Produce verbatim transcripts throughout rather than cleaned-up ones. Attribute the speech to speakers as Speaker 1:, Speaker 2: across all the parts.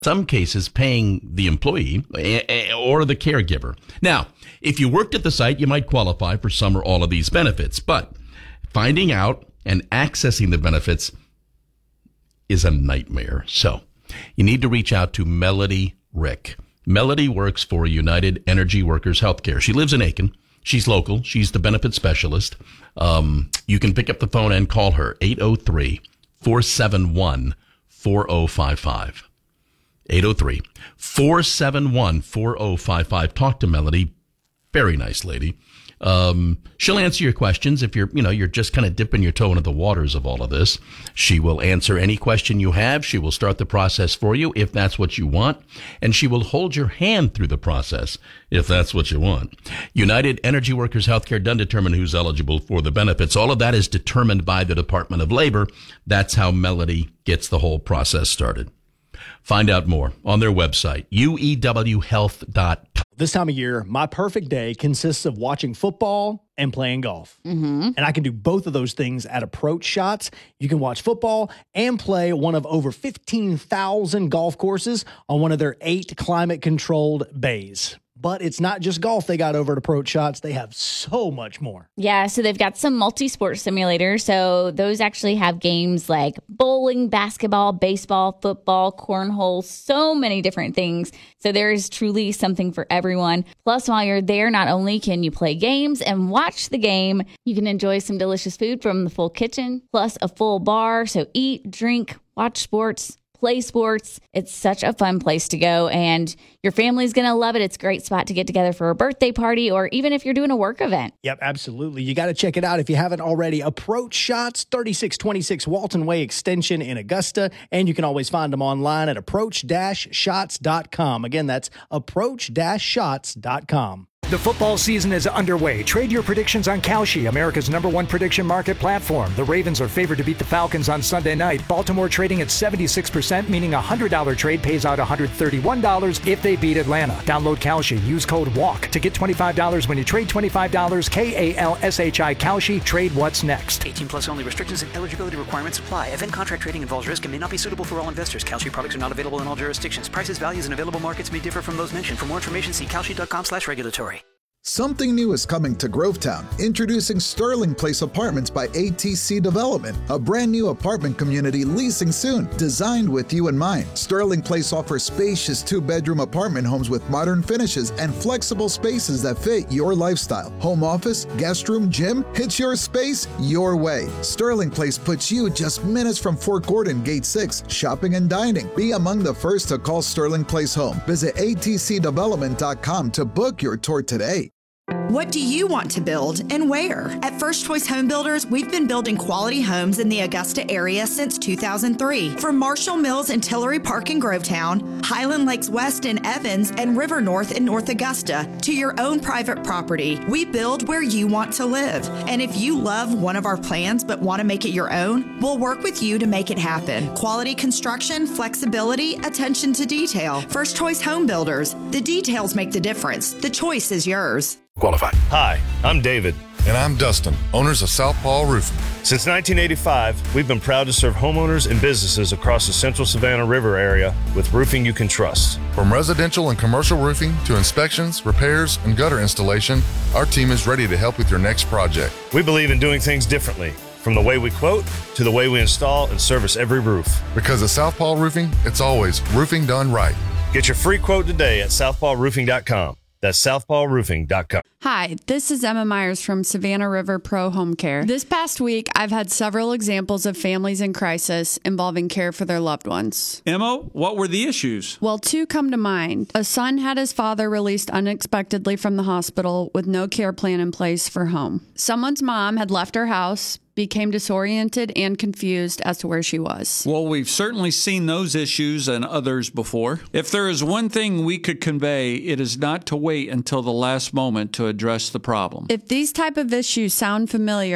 Speaker 1: some cases paying the employee or the caregiver. Now, if you worked at the site, you might qualify for some or all of these benefits, but finding out and accessing the benefits is a nightmare. So you need to reach out to Melody Rick. Melody works for United Energy Workers Healthcare. She lives in Aiken. She's local. She's the benefit specialist. Um, you can pick up the phone and call her, eight oh three, four seven one, four oh five five. eight oh three, four seven one, four oh five five. Talk to Melody. Very nice lady. Um, she'll answer your questions if you're, you know, you're just kind of dipping your toe into the waters of all of this. She will answer any question you have. She will start the process for you if that's what you want. And she will hold your hand through the process if that's what you want. United Energy Workers Healthcare doesn't determine who's eligible for the benefits. All of that is determined by the Department of Labor. That's how Melody gets the whole process started. Find out more on their website, U E W health dot com.
Speaker 2: This time of year, my perfect day consists of watching football and playing golf. Mm-hmm. And I can do both of those things at Approach Shots. You can watch football and play one of over fifteen thousand golf courses on one of their eight climate-controlled bays. But it's not just golf they got over at Approach Shots. They have so much more.
Speaker 3: Yeah, so they've got some multi-sport simulators. So those actually have games like bowling, basketball, baseball, football, cornhole, so many different things. So there is truly something for everyone. Plus, while you're there, not only can you play games and watch the game, you can enjoy some delicious food from the full kitchen, plus a full bar. So eat, drink, watch sports, play sports. It's such a fun place to go, and your family's going to love it. It's a great spot to get together for a birthday party, or even if you're doing a work event.
Speaker 2: Yep, absolutely. You got to check it out if you haven't already. Approach Shots, thirty-six twenty-six Walton Way Extension in Augusta, and you can always find them online at approach dash shots dot com. Again, that's approach dash shots dot com.
Speaker 4: The football season is underway. Trade your predictions on Kalshi, America's number one prediction market platform. The Ravens are favored to beat the Falcons on Sunday night. Baltimore trading at seventy-six percent, meaning a one hundred dollars trade pays out one hundred thirty-one dollars if they beat Atlanta. Download Kalshi. Use code WALK to get twenty-five dollars when you trade twenty-five dollars. K A L S H I Kalshi. Trade what's next.
Speaker 5: eighteen plus only. Restrictions and eligibility requirements apply. Event contract trading involves risk and may not be suitable for all investors. Kalshi products are not available in all jurisdictions. Prices, values, and available markets may differ from those mentioned. For more information, see kalshi dot com slash regulatory.
Speaker 6: Something new is coming to Grovetown. Introducing Sterling Place Apartments by A T C Development, a brand new apartment community leasing soon, designed with you in mind. Sterling Place offers spacious two-bedroom apartment homes with modern finishes and flexible spaces that fit your lifestyle. Home office, guest room, gym, it's your space, your way. Sterling Place puts you just minutes from Fort Gordon, Gate six, shopping and dining. Be among the first to call Sterling Place home. Visit A T C development dot com to book your tour today.
Speaker 7: What do you want to build and where? At First Choice Home Builders, we've been building quality homes in the Augusta area since two thousand three. From Marshall Mills and Tillery Park in Grovetown, Highland Lakes West in Evans, and River North in North Augusta, to your own private property, we build where you want to live. And if you love one of our plans but want to make it your own, we'll work with you to make it happen. Quality construction, flexibility, attention to detail. First Choice Home Builders. The details make the difference. The choice is yours.
Speaker 8: Qualified.
Speaker 9: Hi, I'm David.
Speaker 8: And I'm Dustin, owners of Southpaw Roofing.
Speaker 9: Since nineteen eighty-five, we've been proud to serve homeowners and businesses across the central Savannah River area with roofing you can trust.
Speaker 8: From residential and commercial roofing to inspections, repairs, and gutter installation, our team is ready to help with your next project.
Speaker 9: We believe in doing things differently, from the way we quote to the way we install and service every roof.
Speaker 8: Because at Southpaw Roofing, it's always roofing done right.
Speaker 9: Get your free quote today at southpaw roofing dot com. That's southpaw roofing dot com.
Speaker 10: Hi, this is Emma Myers from Savannah River Pro Home Care. This past week, I've had several examples of families in crisis involving care for their loved ones.
Speaker 11: Emma, what were the issues?
Speaker 10: Well, two come to mind. A son had his father released unexpectedly from the hospital with no care plan in place for home. Someone's mom had left her house, became disoriented and confused as to where she was.
Speaker 11: Well, we've certainly seen those issues and others before. If there is one thing we could convey, it is not to wait until the last moment to address the problem.
Speaker 10: If these type of issues sound familiar,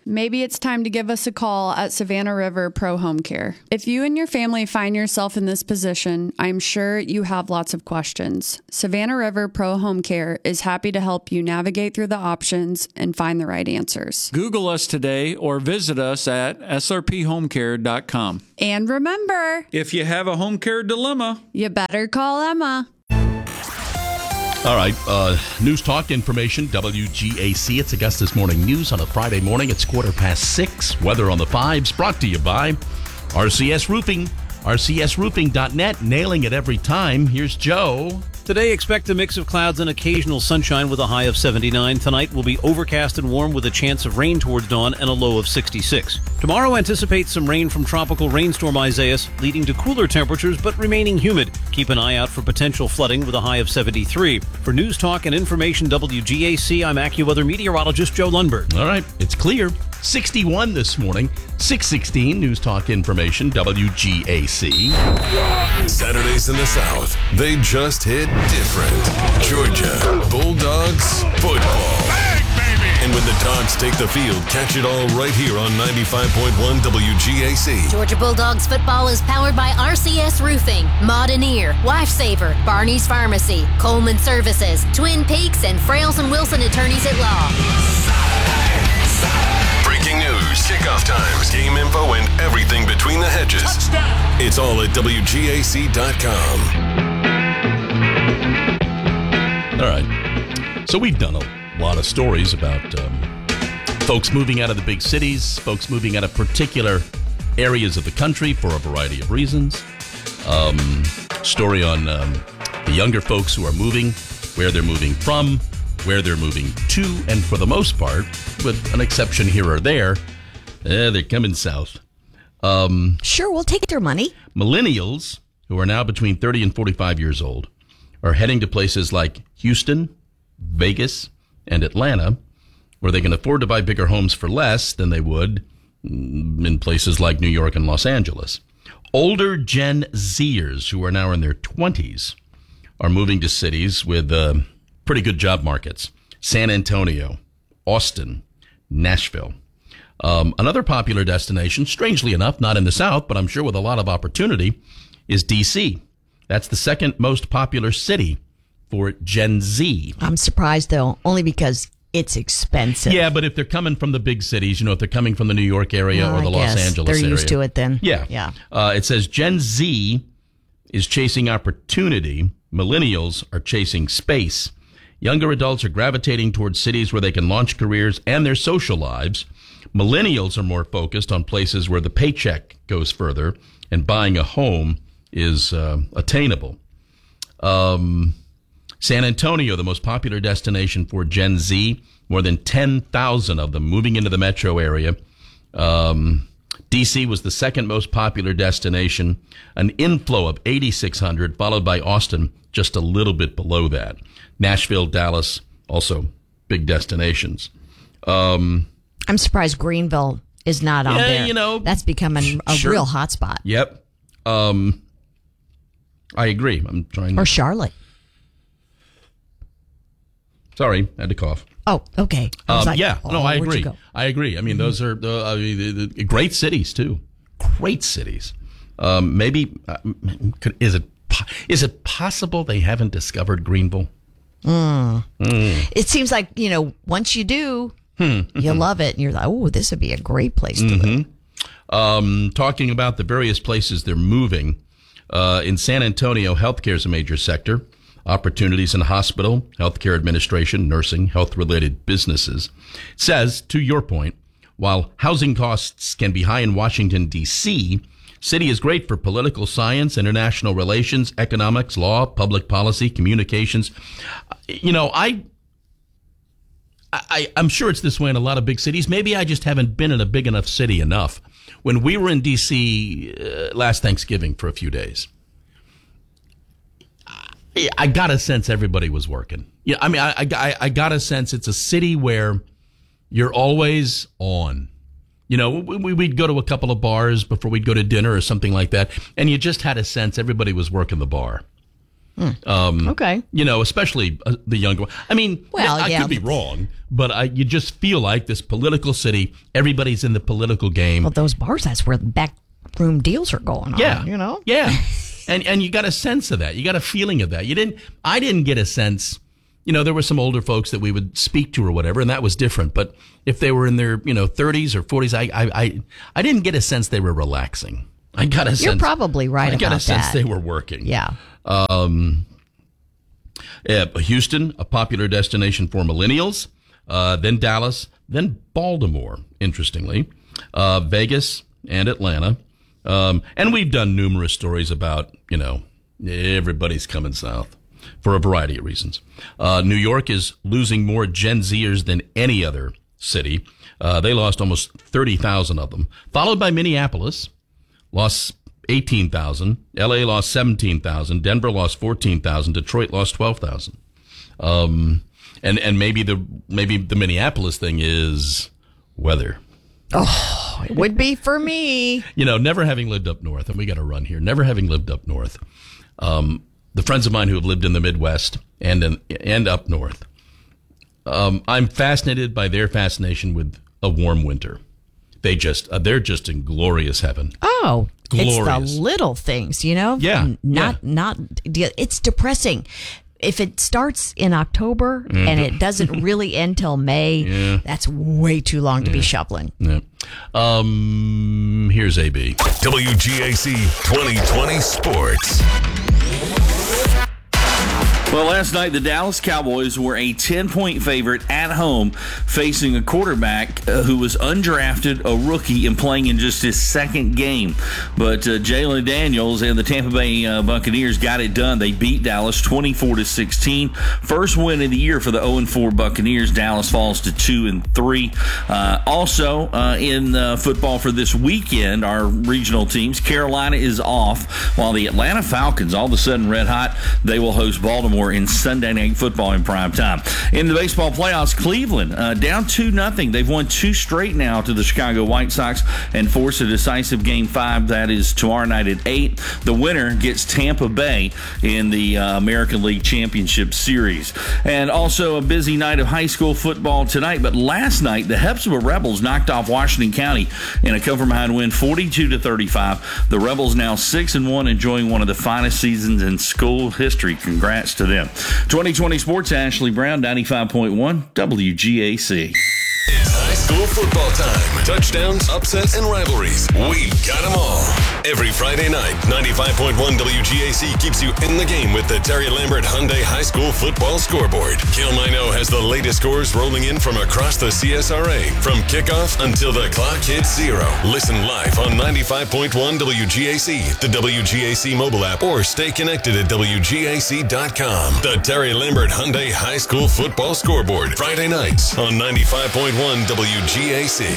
Speaker 10: maybe it's time to give us a call at Savannah River Pro Home Care. If you and your family find yourself in this position, I'm sure you have lots of questions. Savannah River Pro Home Care is happy to help you navigate through the options and find the right answers.
Speaker 11: Google us today or visit us at s r p home care dot com.
Speaker 10: And remember,
Speaker 11: if you have a home care dilemma,
Speaker 10: you better call Emma.
Speaker 1: All right, uh, News Talk information, W G A C. It's Augusta's Morning News on a Friday morning. It's quarter past six. Weather on the fives, brought to you by R C S Roofing. R C S roofing dot net, nailing it every time. Here's Joe.
Speaker 12: Today, expect a mix of clouds and occasional sunshine with a high of seventy-nine. Tonight will be overcast and warm with a chance of rain towards dawn and a low of sixty-six. Tomorrow, anticipate some rain from tropical rainstorm Isaias, leading to cooler temperatures but remaining humid. Keep an eye out for potential flooding with a high of seventy-three. For News Talk and Information W G A C, I'm AccuWeather meteorologist Joe Lundberg.
Speaker 1: All right, it's clear. sixty-one this morning, six sixteen, News Talk Information, W G A C.
Speaker 13: Saturdays in the South, they just hit different. Georgia Bulldogs football. And when the Dogs take the field, catch it all right here on ninety-five point one W G A C.
Speaker 14: Georgia Bulldogs football is powered by R C S Roofing, Moderneer, Lifesaver, Barney's Pharmacy, Coleman Services, Twin Peaks, and Frails and Wilson Attorneys at Law.
Speaker 13: Breaking news, kickoff times, game info, and everything between the hedges. Touchdown. It's all at W G A C dot com.
Speaker 1: All right. So we've done a lot of stories about um, folks moving out of the big cities, folks moving out of particular areas of the country for a variety of reasons. Um, story on um, the younger folks who are moving, where they're moving from, where they're moving to, and for the most part, with an exception here or there, eh, they're coming south. Um,
Speaker 15: sure, we'll take their money.
Speaker 1: Millennials, who are now between thirty and forty-five years old, are heading to places like Houston, Vegas, and Atlanta, where they can afford to buy bigger homes for less than they would in places like New York and Los Angeles. Older Gen Zers, who are now in their twenties, are moving to cities with uh, pretty good job markets. San Antonio, Austin, Nashville. Um, another popular destination, strangely enough, not in the South, but I'm sure with a lot of opportunity, is D C. That's the second most popular city for Gen Z.
Speaker 15: I'm surprised, though, only because it's expensive.
Speaker 1: Yeah, but if they're coming from the big cities, you know, if they're coming from the New York area
Speaker 15: well,
Speaker 1: or the
Speaker 15: I
Speaker 1: Los
Speaker 15: guess
Speaker 1: Angeles
Speaker 15: they're
Speaker 1: area.
Speaker 15: They're used to it then.
Speaker 1: Yeah.
Speaker 15: Yeah.
Speaker 1: Uh, it says Gen Z is chasing opportunity. Millennials are chasing space. Younger adults are gravitating towards cities where they can launch careers and their social lives. Millennials are more focused on places where the paycheck goes further and buying a home is uh, attainable. Um, San Antonio, the most popular destination for Gen Z, more than ten thousand of them moving into the metro area. Um, D C was the second most popular destination, an inflow of eighty-six hundred, followed by Austin, just a little bit below that. Nashville, Dallas, also big destinations. Um,
Speaker 15: I'm surprised Greenville is not on
Speaker 1: yeah,
Speaker 15: there.
Speaker 1: You know,
Speaker 15: that's becoming a
Speaker 1: sure.
Speaker 15: real hot spot.
Speaker 1: Yep. Um, I agree. I'm trying.
Speaker 15: Or
Speaker 1: to...
Speaker 15: Charlotte.
Speaker 1: Sorry, I had to cough.
Speaker 15: Oh, okay. I was
Speaker 1: Um,
Speaker 15: like,
Speaker 1: yeah,
Speaker 15: oh,
Speaker 1: no, I
Speaker 15: where'd you
Speaker 1: agree.
Speaker 15: go?
Speaker 1: I agree. I mean, those are the, uh, the, the great cities too. Great cities. Um, maybe uh, could, is it po- is it possible they haven't discovered Greenville?
Speaker 15: Mm.
Speaker 1: Mm.
Speaker 15: It seems like, you know, once you do,
Speaker 1: Hmm.
Speaker 15: you love it, and you're like, oh, this would be a great place to
Speaker 1: Mm-hmm.
Speaker 15: live.
Speaker 1: Um, talking about the various places they're moving. Uh, in San Antonio, healthcare is a major sector. Opportunities in hospital, healthcare administration, nursing, health-related businesses. It says, to your point, while housing costs can be high in Washington, D C, city is great for political science, international relations, economics, law, public policy, communications. You know, I, I, I'm sure it's this way in a lot of big cities. Maybe I just haven't been in a big enough city enough. When we were in D C uh, last Thanksgiving for a few days, I got a sense everybody was working. Yeah, I mean, I, I, I got a sense it's a city where you're always on. You know, we, we'd go to a couple of bars before we'd go to dinner or something like that, and you just had a sense everybody was working the bar. Um,
Speaker 15: okay.
Speaker 1: You know, especially uh, the younger one. I mean,
Speaker 15: Well,
Speaker 1: I
Speaker 15: yeah.
Speaker 1: could be wrong, but I, you just feel like this political city, everybody's in the political game.
Speaker 15: Well, those bars, that's where the backroom deals are going on.
Speaker 1: Yeah.
Speaker 15: You know?
Speaker 1: Yeah. and and you got a sense of that. You got a feeling of that. You didn't, I didn't get a sense, you know, there were some older folks that we would speak to or whatever, and that was different. But if they were in their, you know, thirties or forties, I, I, I, I didn't get a sense they were relaxing. I got a sense.
Speaker 15: You're probably right
Speaker 1: I got
Speaker 15: about
Speaker 1: a sense
Speaker 15: that.
Speaker 1: they were working.
Speaker 15: Yeah.
Speaker 1: Um, yeah, Houston, a popular destination for millennials, uh, then Dallas, then Baltimore, interestingly, uh, Vegas and Atlanta. Um, and we've done numerous stories about, you know, everybody's coming south for a variety of reasons. Uh, New York is losing more Gen Zers than any other city. Uh, they lost almost thirty thousand of them, followed by Minneapolis, lost eighteen thousand. L A lost seventeen thousand. Denver lost fourteen thousand. Detroit lost twelve thousand. Um, and, and maybe the, maybe the Minneapolis thing is weather.
Speaker 15: Oh, it would be for me.
Speaker 1: You know, never having lived up north, and we got to run here, never having lived up north, um, the friends of mine who have lived in the Midwest and in, and up north, um, I'm fascinated by their fascination with a warm winter. They just, uh, they're just in glorious heaven.
Speaker 15: Oh,
Speaker 1: Glorious.
Speaker 15: it's the little things, you know?
Speaker 1: Yeah,
Speaker 15: N- Not,
Speaker 1: yeah.
Speaker 15: not, it's depressing. If it starts in October
Speaker 1: Mm.
Speaker 15: and it doesn't really end till May,
Speaker 1: Yeah.
Speaker 15: that's way too long to be shoveling.
Speaker 1: Yeah. Um, here's A B.
Speaker 13: W G A C twenty twenty Sports.
Speaker 16: Well, last night the Dallas Cowboys were a ten-point favorite at home, facing a quarterback uh, who was undrafted, a rookie, and playing in just his second game. But uh, Jalen Daniels and the Tampa Bay uh, Buccaneers got it done. They beat Dallas twenty-four to sixteen. First win of the year for the oh and four Buccaneers. Dallas falls to two and three. Uh, also, uh, in uh, football for this weekend, our regional teams, Carolina is off, while the Atlanta Falcons, all of a sudden red hot, they will host Baltimore in Sunday Night Football in prime time. In the baseball playoffs, Cleveland uh, down two nothing. They've won two straight now to the Chicago White Sox and force a decisive game five. That is tomorrow night at eight. The winner gets Tampa Bay in the uh, American League Championship Series. And also a busy night of high school football tonight. But last night, the Hepzibah Rebels knocked off Washington County in a come-from-behind win, forty-two to thirty-five. The Rebels now six and one, enjoying one of the finest seasons in school history. Congrats to them. twenty twenty Sports, Ashley Brown, ninety-five point one W G A C.
Speaker 13: It's high school football time. Touchdowns, upsets, and rivalries. We've got them all. Every Friday night, ninety-five point one W G A C keeps you in the game with the Terry Lambert Hyundai High School Football Scoreboard. Kel Mino has the latest scores rolling in from across the C S R A, from kickoff until the clock hits zero. Listen live on ninety-five point one W G A C, the W G A C mobile app, or stay connected at W G A C dot com. The Terry Lambert Hyundai High School Football Scoreboard. Friday nights on ninety-five point one W G A C.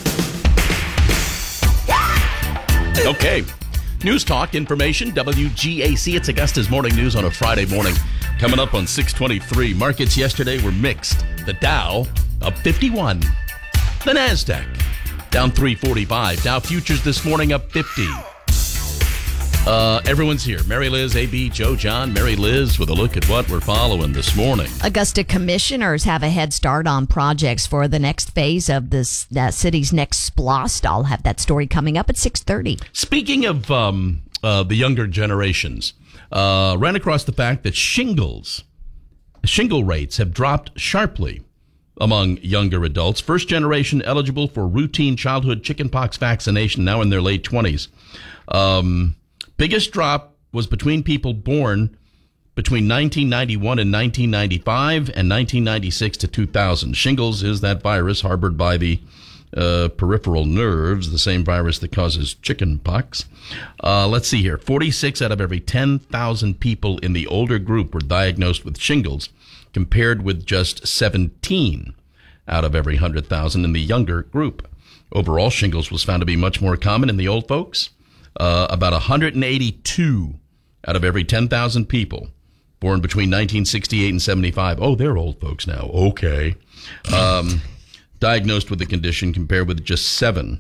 Speaker 1: Okay. News talk, information, W G A C. It's Augusta's Morning News on a Friday morning. Coming up on six twenty-three. Markets yesterday were mixed. The Dow up fifty-one. The NASDAQ down three forty-five. Dow futures this morning up fifty. Uh, everyone's here. Mary Liz, A B, Joe, John, Mary Liz with a look at what we're following this morning.
Speaker 15: Augusta commissioners have a head start on projects for the next phase of this uh, city's next SPLOST. I'll have that story coming up at six thirty.
Speaker 1: Speaking of um, uh, the younger generations, uh, ran across the fact that shingles, shingle rates have dropped sharply among younger adults. First generation eligible for routine childhood chickenpox vaccination now in their late twenties. Um, biggest drop was between people born between nineteen ninety-one and nineteen ninety-five and nineteen ninety-six to two thousand. Shingles is that virus harbored by the uh, peripheral nerves, the same virus that causes chickenpox. Uh, let's see here. forty-six out of every ten thousand people in the older group were diagnosed with shingles, compared with just seventeen out of every one hundred thousand in the younger group. Overall, shingles was found to be much more common in the old folks. Uh, about one hundred eighty-two out of every ten thousand people born between nineteen sixty-eight and seventy-five. Oh, they're old folks now. Okay. Um, diagnosed with the condition, compared with just seven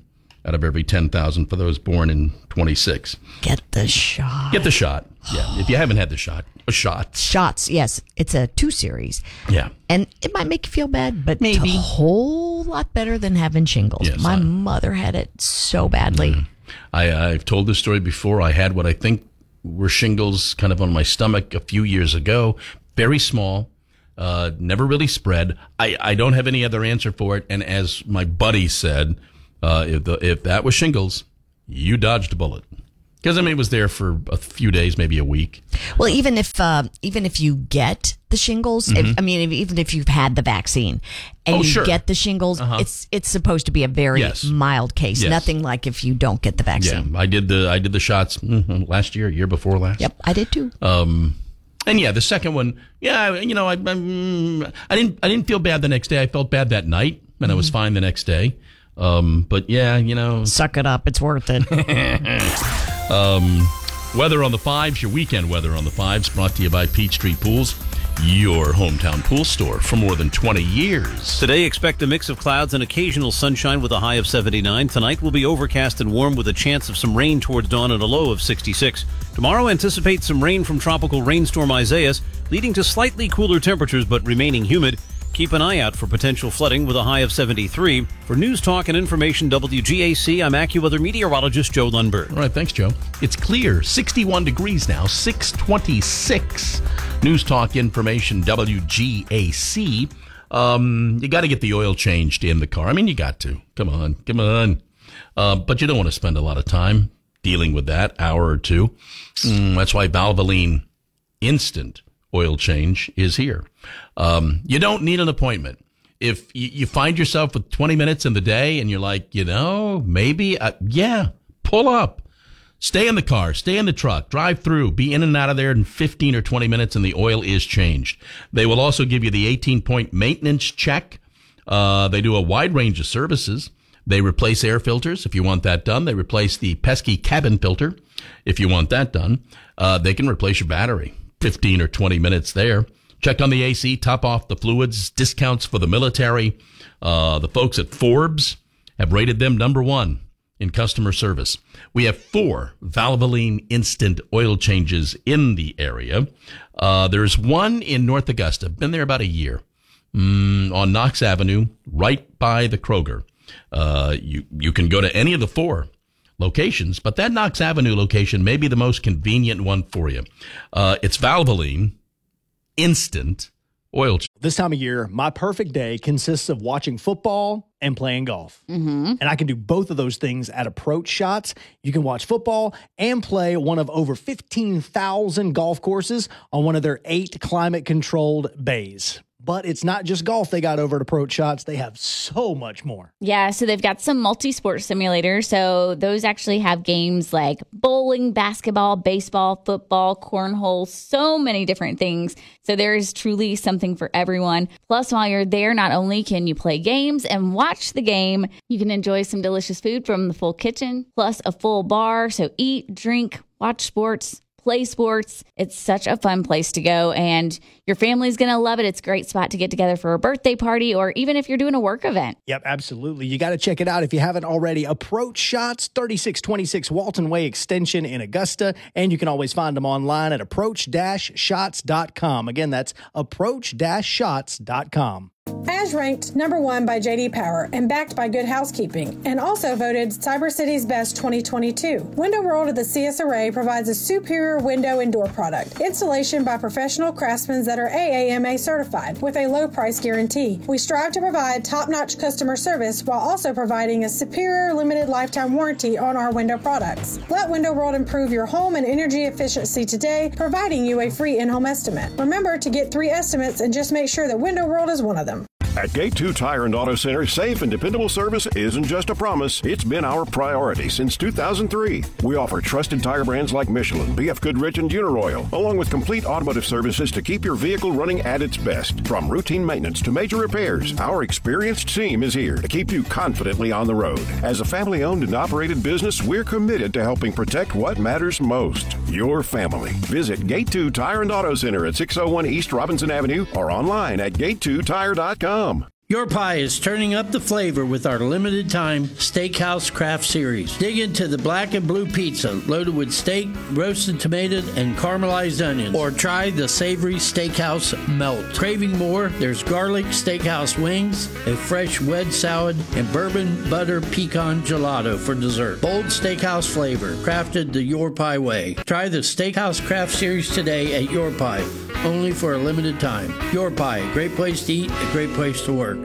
Speaker 1: out of every ten thousand for those born in twenty-six.
Speaker 15: Get the shot.
Speaker 1: Get the shot. Yeah, if you haven't had the shot. Shots.
Speaker 15: Shots, yes. It's a two series.
Speaker 1: Yeah.
Speaker 15: And it might make you feel bad, but
Speaker 1: maybe
Speaker 15: it's a whole lot better than having shingles.
Speaker 1: Yes,
Speaker 15: My
Speaker 1: I,
Speaker 15: mother had it so badly.
Speaker 1: Mm. I, I've told this story before. I had what I think were shingles kind of on my stomach a few years ago. Very small. Uh, never really spread. I, I don't have any other answer for it. And as my buddy said, uh, if, the, if that was shingles, you dodged a bullet. Because, I mean, it was there for a few days, maybe a week.
Speaker 15: Well, even if uh, even if you get the shingles,
Speaker 1: Mm-hmm.
Speaker 15: if, I mean, if, even if you've had the vaccine and
Speaker 1: Oh,
Speaker 15: you
Speaker 1: sure.
Speaker 15: get the shingles,
Speaker 1: Uh-huh.
Speaker 15: it's it's supposed to be a very
Speaker 1: Yes.
Speaker 15: mild case.
Speaker 1: Yes.
Speaker 15: Nothing like if you don't get the vaccine.
Speaker 1: Yeah, I did the I did the shots mhm, last year, year before last.
Speaker 15: Yep, I did too.
Speaker 1: Um, and yeah, the second one, yeah, you know, I I'm, I didn't I didn't feel bad the next day. I felt bad that night, and I was fine the next day. Um, but yeah, you know,
Speaker 15: Suck it up. It's worth it.
Speaker 1: um, weather on the fives, your weekend weather on the fives, brought to you by Peach Street Pools, your hometown pool store for more than twenty years.
Speaker 12: Today, expect a mix of clouds and occasional sunshine with a high of seventy-nine. Tonight will be overcast and warm with a chance of some rain towards dawn and a low of sixty-six. Tomorrow, anticipate some rain from tropical rainstorm Isaias, leading to slightly cooler temperatures but remaining humid. Keep an eye out for potential flooding with a high of seventy-three. For News Talk and Information W G A C, I'm AccuWeather meteorologist Joe Lundberg.
Speaker 1: All right, thanks, Joe. It's clear, sixty-one degrees now, six twenty-six. News Talk Information W G A C. Um, you got to get the oil changed in the car. I mean, you got to. Come on, come on. Uh, but you don't want to spend a lot of time dealing with that, hour or two. Mm, that's why Valvoline Instant Oil Change is here. Um, you don't need an appointment. If you, you find yourself with twenty minutes in the day and you're like, you know, maybe, uh, yeah, pull up. Stay in the car, stay in the truck, drive through, be in and out of there in fifteen or twenty minutes, and the oil is changed. They will also give you the eighteen-point maintenance check. Uh, they do a wide range of services. They replace air filters if you want that done. They replace the pesky cabin filter if you want that done. Uh, they can replace your battery. fifteen or twenty minutes there. Check on the A C, top off the fluids, discounts for the military. Uh, the folks at Forbes have rated them number one in customer service. We have four Valvoline instant oil changes in the area. Uh, there's one in North Augusta. Been there about a year. Mm, on Knox Avenue, right by the Kroger. Uh, you, you can go to any of the four locations, but that Knox Avenue location may be the most convenient one for you. Uh, it's Valvoline instant oil change.
Speaker 2: This time of year, my perfect day consists of watching football and playing golf.
Speaker 3: Mm-hmm.
Speaker 2: And I can do both of those things at Approach Shots. You can watch football and play one of over fifteen thousand golf courses on one of their eight climate-controlled bays. But it's not just golf they got over at Approach Shots. They have so much more.
Speaker 3: Yeah, so they've got some multi-sport simulators. So those actually have games like bowling, basketball, baseball, football, cornhole, so many different things. So there is truly something for everyone. Plus, while you're there, not only can you play games and watch the game, you can enjoy some delicious food from the full kitchen, plus a full bar. So eat, drink, watch sports, play sports. It's such a fun place to go, and your family's going to love it. It's a great spot to get together for a birthday party, or even if you're doing a work event.
Speaker 2: Yep, absolutely. You got to check it out if you haven't already. Approach Shots, thirty-six twenty-six Walton Way Extension in Augusta, and you can always find them online at approach dash shots dot com. Again, that's approach dash shots dot com.
Speaker 17: As ranked number one by J D Power and backed by Good Housekeeping, and also voted Cyber City's Best twenty twenty-two. Window World of the C S Array provides a superior window and door product. Installation by professional craftsmen that are A A M A certified with a low price guarantee. We strive to provide top-notch customer service while also providing a superior limited lifetime warranty on our window products. Let Window World improve your home and energy efficiency today, providing you a free in-home estimate. Remember to get three estimates and just make sure that Window World is one of them.
Speaker 18: At Gate two Tire and Auto Center, safe and dependable service isn't just a promise, it's been our priority since two thousand three. We offer trusted tire brands like Michelin, B F Goodrich, and Uniroyal, along with complete automotive services to keep your vehicle running at its best. From routine maintenance to major repairs, our experienced team is here to keep you confidently on the road. As a family-owned and operated business, we're committed to helping protect what matters most, your family. Visit Gate two Tire and Auto Center at six oh one East Robinson Avenue or online at gate two tire dot com.
Speaker 19: Your Pie is turning up the flavor with our limited time Steakhouse Craft Series. Dig into the black and blue pizza loaded with steak, roasted tomato, and caramelized onions. Or try the savory Steakhouse Melt. Craving more? There's garlic steakhouse wings, a fresh wedge salad, and bourbon butter pecan gelato for dessert. Bold steakhouse flavor, crafted the Your Pie way. Try the Steakhouse Craft Series today at Your Pie, only for a limited time. Your Pie, a great place to eat, a great place to work.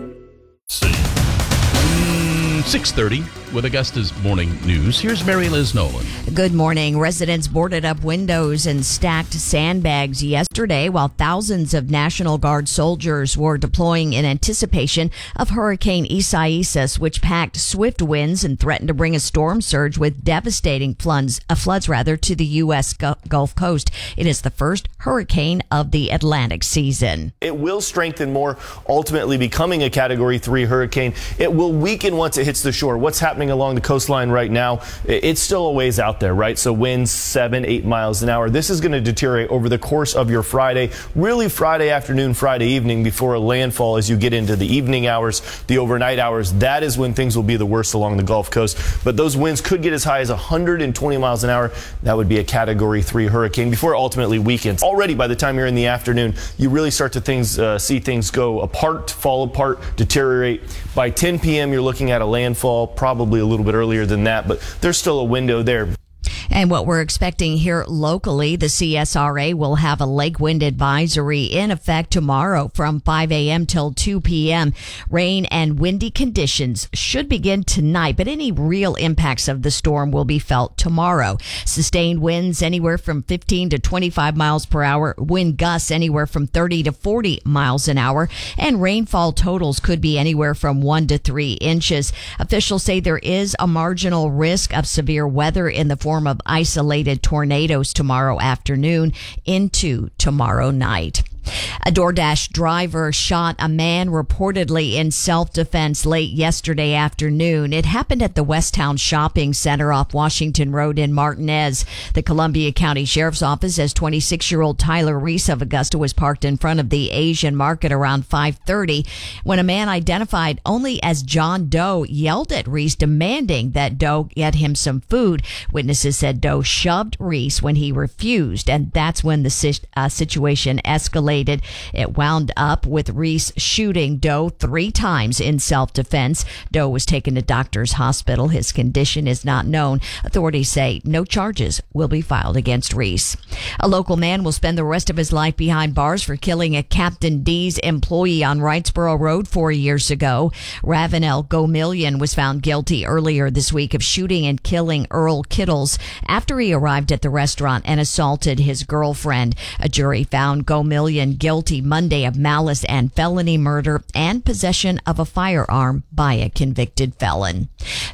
Speaker 1: six thirty with Augusta's Morning News. Here's Mary Liz Nolan.
Speaker 15: Good morning. Residents boarded up windows and stacked sandbags yesterday while thousands of National Guard soldiers were deploying in anticipation of Hurricane Isaias, which packed swift winds and threatened to bring a storm surge with devastating floods, uh, floods rather, to the U S Gulf Coast. It is the first hurricane of the Atlantic season.
Speaker 20: It will strengthen more, ultimately becoming a Category three hurricane. It will weaken once it hits the shore. What's happening along the coastline right now, it's still a ways out there, right? So winds seven, eight miles an hour. This is going to deteriorate over the course of your Friday, really Friday afternoon, Friday evening before a landfall as you get into the evening hours, the overnight hours. That is when things will be the worst along the Gulf Coast. But those winds could get as high as one hundred twenty miles an hour. That would be a Category three hurricane before it ultimately weakens. Already by the time you're in the afternoon, you really start to things uh, see things go apart, fall apart, deteriorate. By ten p.m., you're looking at a landfall, probably a little bit earlier than that, but there's still a window there.
Speaker 15: And what we're expecting here locally, the C S R A will have a lake wind advisory in effect tomorrow from five a.m. till two p.m. Rain and windy conditions should begin tonight, but any real impacts of the storm will be felt tomorrow. Sustained winds anywhere from fifteen to twenty-five miles per hour, wind gusts anywhere from thirty to forty miles an hour, and rainfall totals could be anywhere from one to three inches. Officials say there is a marginal risk of severe weather in the form of isolated tornadoes tomorrow afternoon into tomorrow night. A DoorDash driver shot a man reportedly in self-defense late yesterday afternoon. It happened at the Westtown Shopping Center off Washington Road in Martinez. The Columbia County Sheriff's Office says twenty-six-year-old Tyler Reese of Augusta was parked in front of the Asian market around five thirty when a man identified only as John Doe yelled at Reese, demanding that Doe get him some food. Witnesses said Doe shoved Reese when he refused, and that's when the si- uh, situation escalated. It wound up with Reese shooting Doe three times in self-defense. Doe was taken to Doctors Hospital. His condition is not known. Authorities say no charges will be filed against Reese. A local man will spend the rest of his life behind bars for killing a Captain D's employee on Wrightsboro Road four years ago. Ravenel Gomillion was found guilty earlier this week of shooting and killing Earl Kittles after he arrived at the restaurant and assaulted his girlfriend. A jury found Gomillion guilty Monday of malice and felony murder and possession of a firearm by a convicted felon.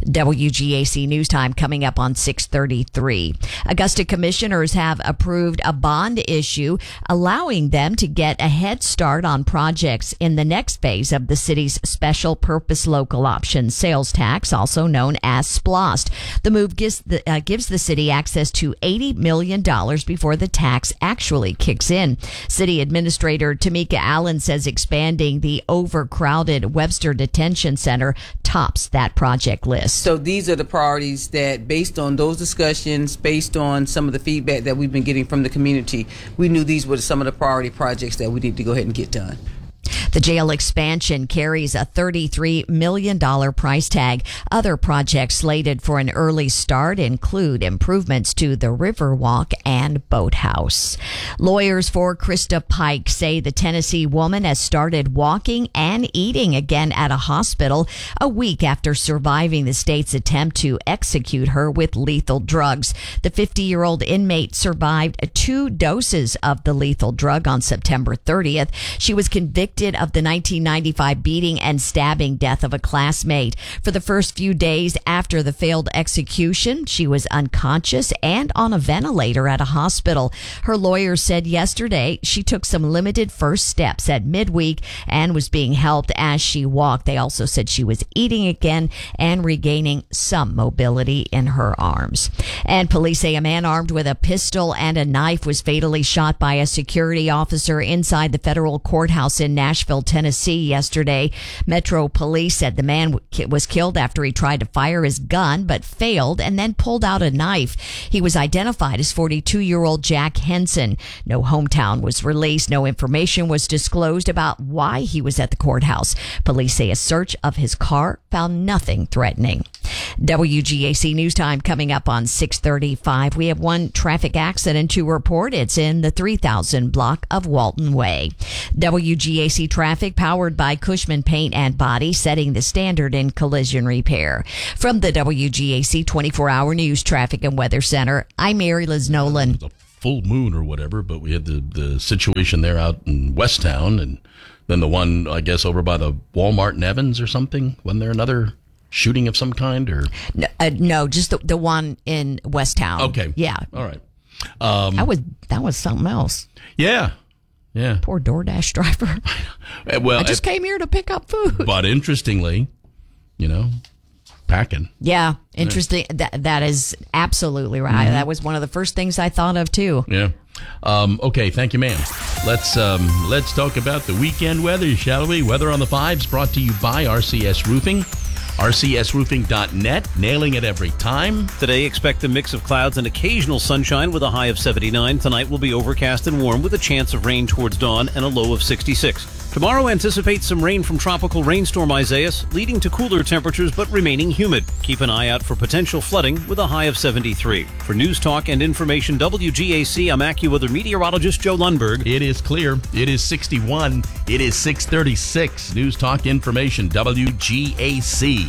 Speaker 15: W G A C News Time coming up on six thirty-three. Augusta commissioners have approved a bond issue allowing them to get a head start on projects in the next phase of the city's special purpose local option sales tax, also known as SPLOST. The move gives the, uh, gives the city access to eighty million dollars before the tax actually kicks in. City Administrator Tamika Allen says expanding the overcrowded Webster Detention Center tops that project list.
Speaker 21: So these are the priorities that, based on those discussions, based on some of the feedback that we've been getting from the community, we knew these were some of the priority projects that we need to go ahead and get done.
Speaker 15: The jail expansion carries a thirty-three million dollars price tag. Other projects slated for an early start include improvements to the Riverwalk and Boathouse. Lawyers for Krista Pike say the Tennessee woman has started walking and eating again at a hospital a week after surviving the state's attempt to execute her with lethal drugs. The fifty-year-old inmate survived two doses of the lethal drug on September thirtieth. She was convicted of the nineteen ninety-five beating and stabbing death of a classmate. For the first few days after the failed execution, she was unconscious and on a ventilator at a hospital. Her lawyer said yesterday she took some limited first steps at midweek and was being helped as she walked. They also said she was eating again and regaining some mobility in her arms. And police say a man armed with a pistol and a knife was fatally shot by a security officer inside the federal courthouse in Nashville Nashville, Tennessee yesterday. Metro Police said the man was killed after he tried to fire his gun but failed and then pulled out a knife. He was identified as forty-two-year-old Jack Henson. No hometown was released. No information was disclosed about why he was at the courthouse. Police say a search of his car found nothing threatening. W G A C News Time coming up on six thirty-five. We have one traffic accident to report. It's in the three thousand block of Walton Way. W G A C traffic powered by Cushman Paint and Body, setting the standard in collision repair. From the W G A C twenty-four hour News Traffic and Weather Center, I'm Mary Liz Nolan.
Speaker 1: Full moon or whatever, but we had the, the situation there out in Westtown, and then the one, I guess, over by the Walmart in Evans or something. Wasn't there another shooting of some kind? Or
Speaker 15: no, uh, no just the, the one in Westtown.
Speaker 1: Okay.
Speaker 15: Yeah.
Speaker 1: All right. Um,
Speaker 15: that was that was something else.
Speaker 1: Yeah. Yeah.
Speaker 15: Poor DoorDash driver.
Speaker 1: Well,
Speaker 15: I just
Speaker 1: uh,
Speaker 15: came here to pick up food.
Speaker 1: But interestingly, you know, packing.
Speaker 15: Yeah, interesting. Yeah. That that is absolutely right. Mm-hmm. That was one of the first things I thought of too.
Speaker 1: Yeah. Um, okay. Thank you, ma'am. Let's um, let's talk about the weekend weather, shall we? Weather on the Fives, brought to you by R C S Roofing. R C S roofing dot net, nailing it every time.
Speaker 12: Today, expect a mix of clouds and occasional sunshine with a high of seventy-nine. Tonight will be overcast and warm with a chance of rain towards dawn and a low of sixty-six. Tomorrow, anticipate some rain from tropical rainstorm Isaias, leading to cooler temperatures but remaining humid. Keep an eye out for potential flooding with a high of seventy-three. For News Talk and Information W G A C, I'm AccuWeather meteorologist Joe Lundberg.
Speaker 1: It is clear. It is sixty-one. It is six thirty-six. News Talk Information W G A C.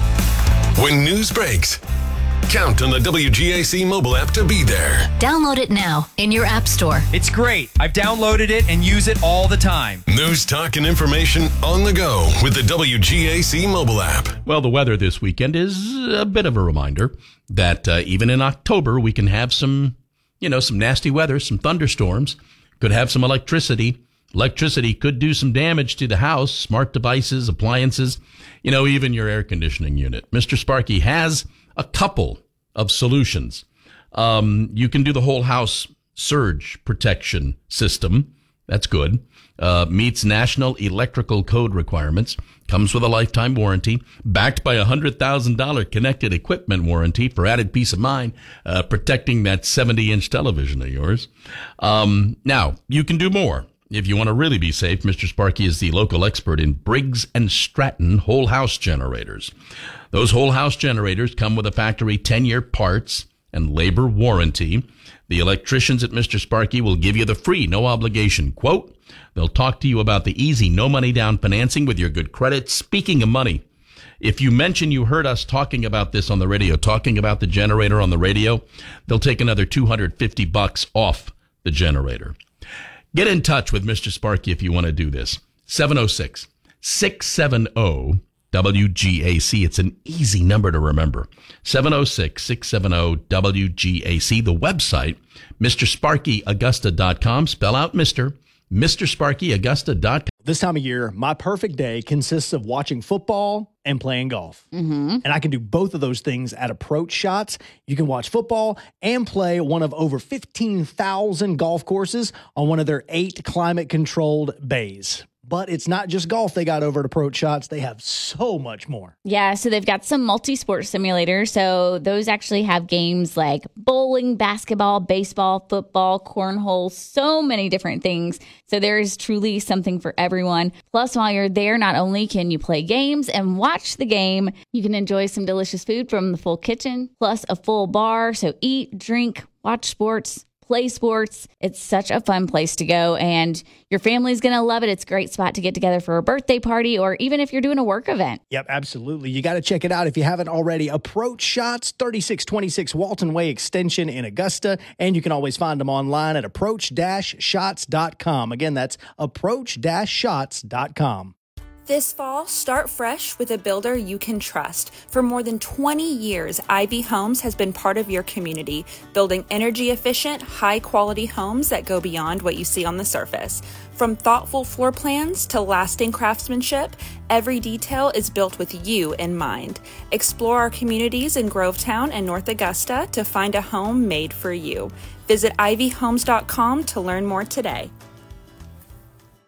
Speaker 13: When news breaks, count on the W G A C mobile app to be there.
Speaker 14: Download it now in your app store.
Speaker 4: It's great. I've downloaded it and use it all the time.
Speaker 13: News, talk, and information on the go with the W G A C mobile app.
Speaker 1: Well, the weather this weekend is a bit of a reminder that uh, even in October, we can have some, you know, some nasty weather, some thunderstorms, could have some electricity. Electricity could do some damage to the house, smart devices, appliances, you know, even your air conditioning unit. Mister Sparky has a couple of solutions. Um, you can do the whole house surge protection system. That's good. Uh, meets National Electrical Code requirements. Comes with a lifetime warranty. Backed by a one hundred thousand dollars connected equipment warranty for added peace of mind, uh, protecting that seventy inch television of yours. Um, now, you can do more. If you want to really be safe, Mister Sparky is the local expert in Briggs and Stratton whole house generators. Those whole house generators come with a factory ten year parts and labor warranty. The electricians at Mister Sparky will give you the free, no obligation quote. They'll talk to you about the easy, no money down financing with your good credit. Speaking of money, if you mention you heard us talking about this on the radio, talking about the generator on the radio, they'll take another two hundred fifty bucks off the generator. Get in touch with Mister Sparky if you want to do this. seven oh six, six seven oh, W G A C. It's an easy number to remember. seven oh six, six seven oh, W G A C. The website, Mr Sparky Augusta dot com. Spell out Mister Mr Sparky Augusta dot com.
Speaker 2: This time of year, my perfect day consists of watching football and playing golf. Mm-hmm. And I can do both of those things at Approach Shots. You can watch football and play one of over fifteen thousand golf courses on one of their eight climate-controlled bays. But it's not just golf they got over at Approach Shots. They have so much more.
Speaker 3: Yeah, so they've got some multi-sport simulators. So those actually have games like bowling, basketball, baseball, football, cornhole, so many different things. So there is truly something for everyone. Plus, while you're there, not only can you play games and watch the game, you can enjoy some delicious food from the full kitchen, plus a full bar. So eat, drink, watch sports, play sports. It's such a fun place to go, and your family's going to love it. It's a great spot to get together for a birthday party, or even if you're doing a work event.
Speaker 2: Yep, absolutely. You got to check it out if you haven't already. Approach Shots, thirty-six twenty-six Walton Way Extension in Augusta, and you can always find them online at approach dash shots dot com. Again, that's approach dash shots dot com.
Speaker 22: This fall, start fresh with a builder you can trust. For more than twenty years, Ivy Homes has been part of your community, building energy-efficient, high-quality homes that go beyond what you see on the surface. From thoughtful floor plans to lasting craftsmanship, every detail is built with you in mind. Explore our communities in Grovetown and North Augusta to find a home made for you. Visit ivy homes dot com to learn more today.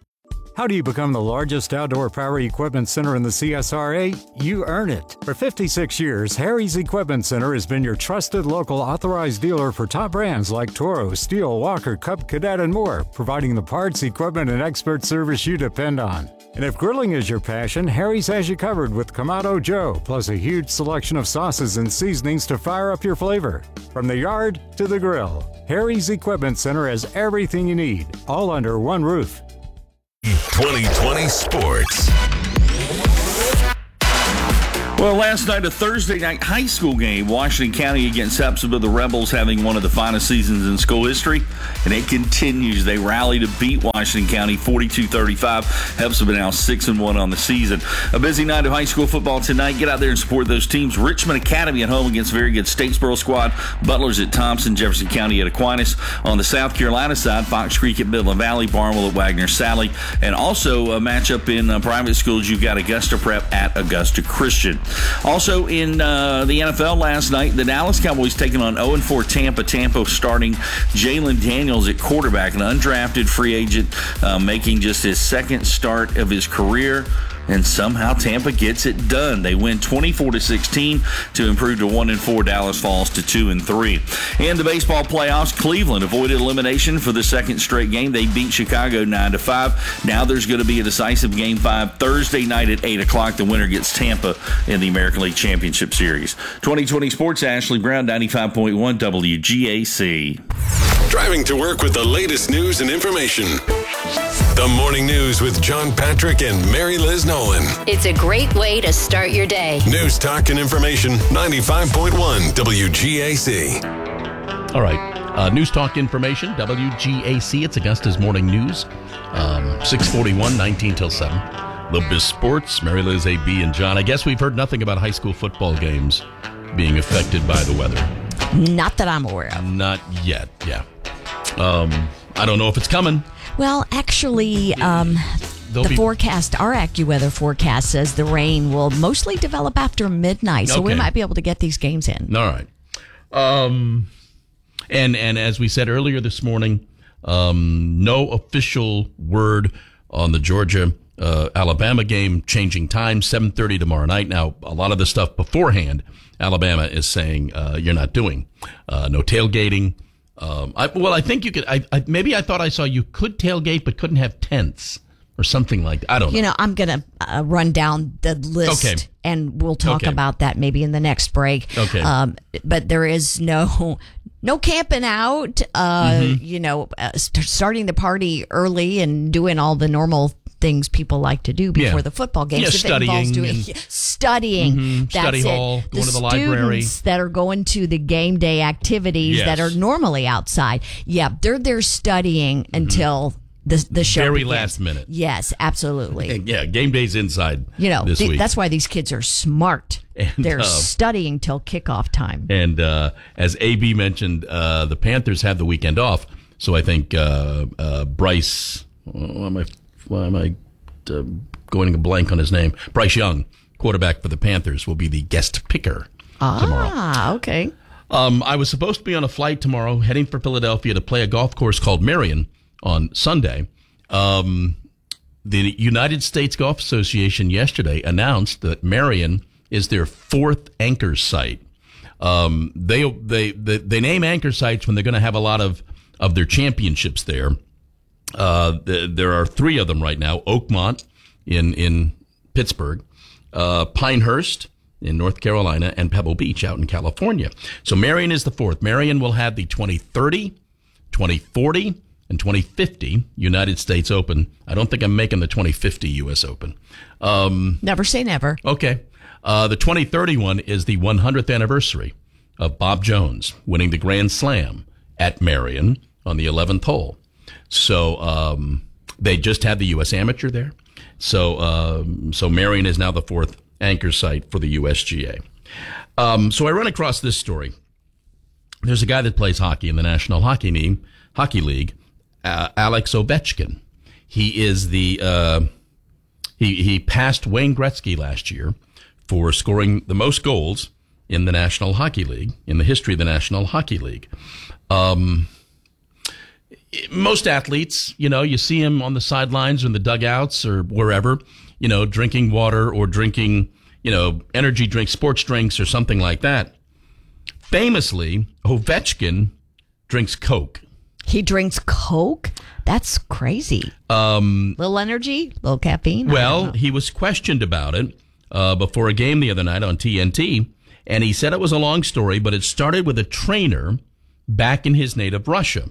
Speaker 5: How do you become the largest outdoor power equipment center in the C S R A? You earn it. For fifty-six years, Harry's Equipment Center has been your trusted local authorized dealer for top brands like Toro, Steel, Walker, Cub Cadet, and more, providing the parts, equipment, and expert service you depend on. And if grilling is your passion, Harry's has you covered with Kamado Joe, plus a huge selection of sauces and seasonings to fire up your flavor. From the yard to the grill, Harry's Equipment Center has everything you need, all under one roof.
Speaker 13: twenty twenty Sports.
Speaker 16: Well, last night, a Thursday night high school game, Washington County against Hepzibah, the Rebels having one of the finest seasons in school history, and it continues. They rally to beat Washington County forty-two thirty-five. Hepzibah now six and one on the season. A busy night of high school football tonight. Get out there and support those teams. Richmond Academy at home against very good Statesboro squad. Butlers at Thompson, Jefferson County at Aquinas. On the South Carolina side, Fox Creek at Midland Valley, Barnwell at Wagner Sally, and also a matchup in uh, private schools. You've got Augusta Prep at Augusta Christian. Also in uh, the N F L last night, the Dallas Cowboys taking on oh and four Tampa. Tampa starting Jalen Daniels at quarterback, an undrafted free agent, uh, making just his second start of his career. And somehow Tampa gets it done. They win twenty-four to sixteen to improve to one and four. Dallas falls to two and three. In the baseball playoffs, Cleveland avoided elimination for the second straight game. They beat Chicago nine to five. Now there's going to be a decisive game five Thursday night at eight o'clock. The winner gets Tampa in the American League Championship Series. twenty twenty Sports, Ashley Brown, ninety-five point one W G A C.
Speaker 13: Driving to work with the latest news and information. The Morning News with John Patrick and Mary Liz Nolan.
Speaker 14: It's a great way to start your day.
Speaker 13: News, talk, and information, ninety-five point one W G A C.
Speaker 1: All right. Uh, news, talk, information, W G A C. It's Augusta's Morning News. Um, six forty-one, nineteen till seven. The Biz Sports, Mary Liz, A B, and John. I guess we've heard nothing about high school football games being affected by the weather.
Speaker 15: Not that I'm aware of.
Speaker 1: Not yet, yeah. Um, I don't know if it's coming.
Speaker 15: Well, actually, um, the
Speaker 1: be-
Speaker 15: forecast, our AccuWeather forecast says the rain will mostly develop after midnight, so we
Speaker 1: Okay.
Speaker 15: might be able to get these games in.
Speaker 1: All right. Um, and and as we said earlier this morning, um, no official word on the Georgia uh, Alabama game changing time, seven thirty tomorrow night. Now, a lot of the stuff beforehand, Alabama is saying uh, you're not doing. Uh, no tailgating. Um, I, well, I think you could. I, I, maybe I thought I saw you could tailgate, but couldn't have tents or something like that. I don't know.
Speaker 15: You know, I'm going to uh, run down the list,
Speaker 1: Okay.
Speaker 15: and we'll talk
Speaker 1: Okay.
Speaker 15: about that maybe in the next break.
Speaker 1: Okay.
Speaker 15: Um, but there is no no camping out. Uh,
Speaker 1: Mhm.
Speaker 15: You know, uh, st- starting the party early and doing all the normal things people like to do before
Speaker 1: Yeah.
Speaker 15: the football games.
Speaker 1: Yeah,
Speaker 15: If it involves
Speaker 1: studying
Speaker 15: doing
Speaker 1: and-
Speaker 15: studying,
Speaker 1: Mhm,
Speaker 15: that's
Speaker 1: study
Speaker 15: it.
Speaker 1: hall, going to the library.
Speaker 15: Students that are going to the game day activities
Speaker 1: Yes.
Speaker 15: that are normally outside, yeah, they're there studying until the the show
Speaker 1: Very
Speaker 15: begins.
Speaker 1: last minute.
Speaker 15: Yes, absolutely.
Speaker 1: Yeah, game day's inside.
Speaker 15: You know,
Speaker 1: this
Speaker 15: the-
Speaker 1: week.
Speaker 15: that's why these kids are smart.
Speaker 1: And,
Speaker 15: They're
Speaker 1: uh,
Speaker 15: studying till kickoff time.
Speaker 1: And uh, as A B mentioned, uh, the Panthers have the weekend off, so I think uh, uh, Bryce. Why am I? Why am I uh, going a blank on his name? Bryce Young, quarterback for the Panthers, will be the guest picker tomorrow.
Speaker 15: Ah, okay.
Speaker 1: Um, I was supposed to be on a flight tomorrow, heading for Philadelphia to play a golf course called Marion on Sunday. Um, the United States Golf Association yesterday announced that Marion is their fourth anchor site. Um, they, they they they name anchor sites when they're going to have a lot of of their championships there. Uh, th- there are three of them right now: Oakmont in in Pittsburgh, uh, Pinehurst in North Carolina, and Pebble Beach out in California. So Marion is the fourth. Marion will have the twenty thirty, twenty forty, and twenty fifty United States Open. I don't think I'm making the twenty fifty U S Open. Um,
Speaker 15: Never say never.
Speaker 1: Okay. Uh, the twenty thirty-one is the one hundredth anniversary of Bob Jones winning the Grand Slam at Marion on the eleventh hole. So um, they just had the U S Amateur there. So um, so Marion is now the fourth anchor site for the U S G A. Um, so I run across this story. There's a guy that plays hockey in the National Hockey League, Hockey League, uh, Alex Ovechkin. He is the uh, he he passed Wayne Gretzky last year for scoring the most goals in the National Hockey League, in the history of the National Hockey League. Um, most athletes, you know, you see them on the sidelines or in the dugouts or wherever, you know, drinking water or drinking, you know, energy drinks, sports drinks or something like that. Famously, Ovechkin drinks Coke.
Speaker 15: He drinks Coke? That's crazy.
Speaker 1: Um,
Speaker 15: little energy, little caffeine.
Speaker 1: Well, he was questioned about it uh, before a game the other night on T N T, and he said it was a long story, but it started with a trainer back in his native Russia.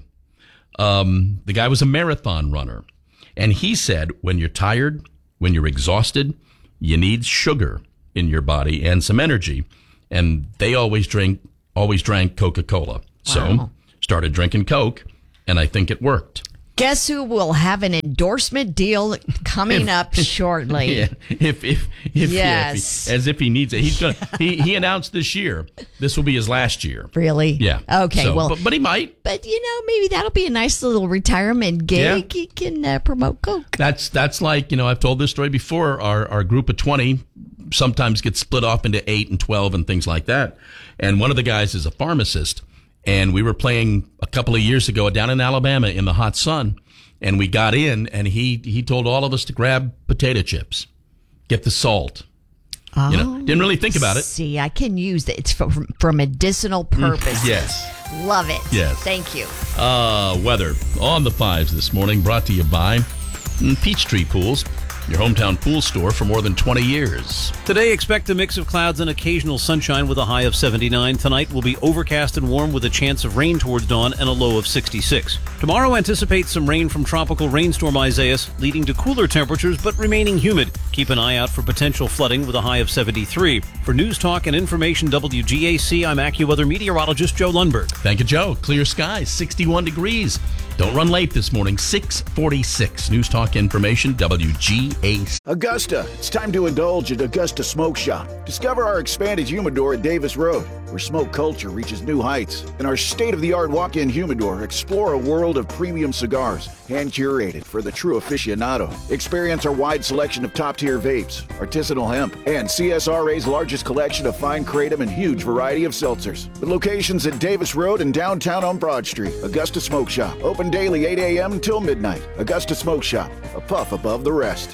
Speaker 1: Um, the guy was a marathon runner, and he said when you're tired, when you're exhausted, you need sugar in your body and some energy, and they always drink, always drank Coca-Cola. Wow. So started drinking Coke, and I think it worked.
Speaker 15: Guess who will have an endorsement deal coming
Speaker 1: if,
Speaker 15: up shortly?
Speaker 1: Yeah, if if if,
Speaker 15: yes.
Speaker 1: yeah, if he, as if he needs it, he's gonna. he he announced this year this will be his last year.
Speaker 15: Really?
Speaker 1: Yeah.
Speaker 15: Okay.
Speaker 1: So,
Speaker 15: well,
Speaker 1: but, but he might.
Speaker 15: But you know, maybe that'll be a nice little retirement gig.
Speaker 1: Yeah.
Speaker 15: He can uh, promote Coke.
Speaker 1: That's that's like you know I've told this story before. Our our group of twenty sometimes gets split off into eight and twelve and things like that. And one of the guys is a pharmacist. And we were playing a couple of years ago down in Alabama in the hot sun. And we got in, and he, he told all of us to grab potato chips, get the salt.
Speaker 15: Oh,
Speaker 1: you know, didn't really think about it.
Speaker 15: See, I can use it. It's for, for medicinal purposes.
Speaker 1: Mm, yes.
Speaker 15: Love it.
Speaker 1: Yes.
Speaker 15: Thank you.
Speaker 1: Uh, weather on the fives this morning, brought to you by Peachtree Pools, your hometown pool store for more than twenty years.
Speaker 12: Today, expect a mix of clouds and occasional sunshine with a high of seventy-nine. Tonight will be overcast and warm with a chance of rain towards dawn and a low of sixty-six. Tomorrow, anticipate some rain from tropical rainstorm Isaias, leading to cooler temperatures but remaining humid. Keep an eye out for potential flooding with a high of seventy-three. For News Talk and Information W G A C, I'm AccuWeather meteorologist Joe Lundberg.
Speaker 1: Thank you, Joe. Clear skies, sixty-one degrees. Don't run late this morning, six forty-six. News Talk Information, W G A C.
Speaker 6: Augusta, it's time to indulge at Augusta Smoke Shop. Discover our expanded humidor at Davis Road, where smoke culture reaches new heights. And our state-of-the-art walk-in humidor, explore a world of premium cigars, hand-curated for the true aficionado. Experience our wide selection of top-tier vapes, artisanal hemp, and C S R A's largest collection of fine kratom and huge variety of seltzers. With locations at Davis Road and downtown on Broad Street, Augusta Smoke Shop. Open daily eight a.m. until midnight. Augusta Smoke Shop, a puff above the rest.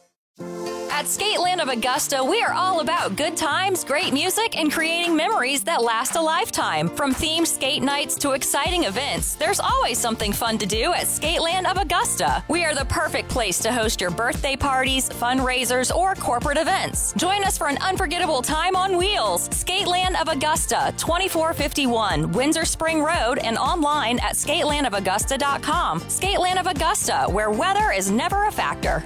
Speaker 7: At Skateland of Augusta, we are all about good times, great music, and creating memories that last a lifetime. From themed skate nights to exciting events, there's always something fun to do at Skateland of Augusta. We are the perfect place to host your birthday parties, fundraisers, or corporate events. Join us for an unforgettable time on wheels. Skateland of Augusta, twenty-four fifty-one Windsor Spring Road, and online at skateland of augusta dot com. Skateland of Augusta, where weather is never a factor.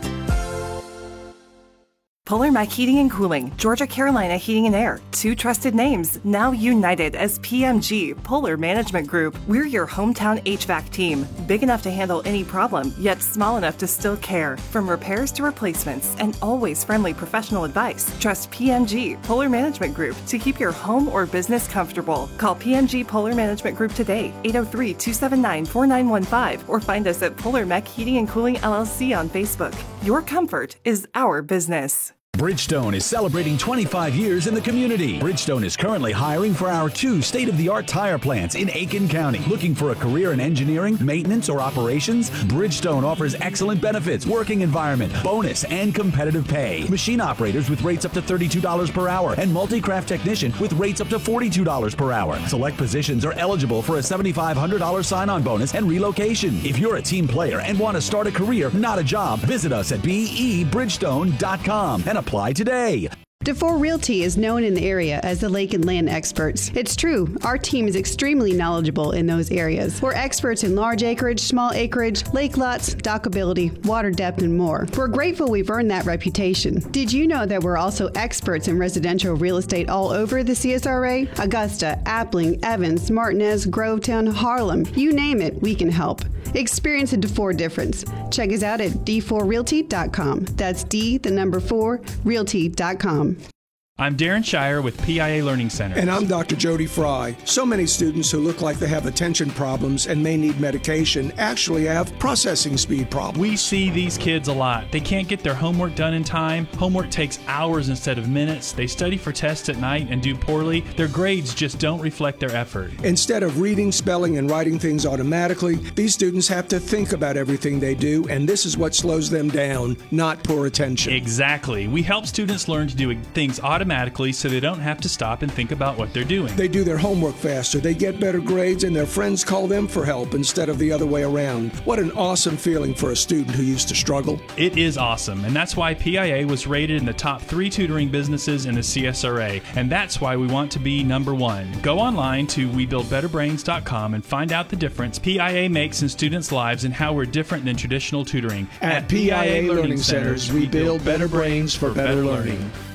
Speaker 23: Polar Mac Heating and Cooling, Georgia Carolina Heating and Air, two trusted names, now united as P M G, Polar Management Group. We're your hometown H V A C team, big enough to handle any problem, yet small enough to still care. From repairs to replacements, and always friendly professional advice. Trust P M G, Polar Management Group, to keep your home or business comfortable. Call P M G Polar Management Group today, eight oh three, two seven nine, four nine one five, or find us at Polar Mac Heating and Cooling L L C on Facebook. Your comfort is our business.
Speaker 24: Bridgestone is celebrating twenty-five years in the community. Bridgestone is currently hiring for our two state-of-the-art tire plants in Aiken County. Looking for a career in engineering, maintenance, or operations? Bridgestone offers excellent benefits, working environment, bonus, and competitive pay. Machine operators with rates up to thirty-two dollars per hour and multi-craft technician with rates up to forty-two dollars per hour. Select positions are eligible for a seven thousand five hundred dollars sign-on bonus and relocation. If you're a team player and want to start a career, not a job, visit us at b e bridgestone dot com and apply today.
Speaker 25: DeFore Realty is known in the area as the lake and land experts. It's true, our team is extremely knowledgeable in those areas. We're experts in large acreage, small acreage, lake lots, dockability, water depth, and more. We're grateful we've earned that reputation. Did you know that we're also experts in residential real estate all over the C S R A? Augusta, Appling, Evans, Martinez, Grovetown, Harlem, you name it, we can help. Experience a DeFore difference. Check us out at d four realty dot com. That's D, the number four, realty dot com.
Speaker 8: I'm Darren Shire with P I A Learning Center.
Speaker 9: And I'm Doctor Jody Fry. So many students who look like they have attention problems and may need medication actually have processing speed problems.
Speaker 8: We see these kids a lot. They can't get their homework done in time. Homework takes hours instead of minutes. They study for tests at night and do poorly. Their grades just don't reflect their effort.
Speaker 9: Instead of reading, spelling, and writing things automatically, these students have to think about everything they do, and this is what slows them down, not poor attention.
Speaker 8: Exactly. We help students learn to do things automatically so they don't have to stop and think about what they're doing.
Speaker 9: They do their homework faster, they get better grades, and their friends call them for help instead of the other way around. What an awesome feeling for a student who used to struggle.
Speaker 8: It is awesome, and that's why P I A was rated in the top three tutoring businesses in the C S R A, and that's why we want to be number one. Go online to we build better brains dot com and find out the difference P I A makes in students' lives and how we're different than traditional tutoring.
Speaker 9: At, At P I A Learning Centers, we build better brains for better learning.